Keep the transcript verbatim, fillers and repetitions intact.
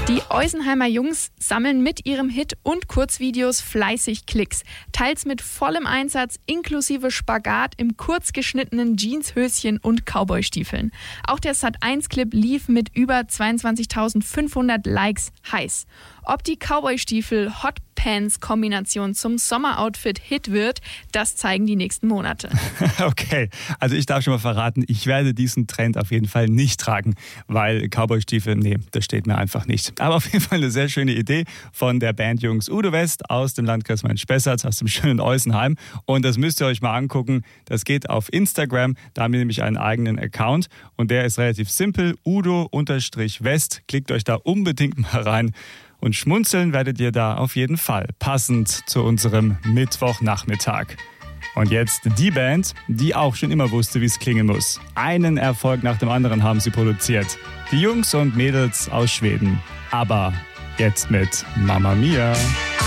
Die Eusenheimer Jungs sammeln mit ihrem Hit und Kurzvideos fleißig Klicks. Teils mit vollem Einsatz inklusive Spagat im kurz geschnittenen Jeanshöschen und Cowboystiefeln. Auch der Sat eins Clip lief mit über zweiundzwanzigtausendfünfhundert Likes heiß. Ob die Cowboystiefel Hot Pants Kombination zum Sommeroutfit Hit wird, das zeigen die nächsten Monate. Okay, also ich darf schon mal verraten, ich werde diesen Trend auf jeden Fall nicht tragen, weil Cowboystiefel, nee, das steht mir einfach nicht. Aber auf jeden Fall eine sehr schöne Idee von der Bandjungs Udo West aus dem Landkreis Main-Spessart, aus dem schönen Eusenheim. Und das müsst ihr euch mal angucken. Das geht auf Instagram, da haben wir nämlich einen eigenen Account und der ist relativ simpel, Udo-West. Klickt euch da unbedingt mal rein. Und schmunzeln werdet ihr da auf jeden Fall, passend zu unserem Mittwochnachmittag. Und jetzt die Band, die auch schon immer wusste, wie es klingen muss. Einen Erfolg nach dem anderen haben sie produziert. Die Jungs und Mädels aus Schweden. Aber jetzt mit Mamma Mia.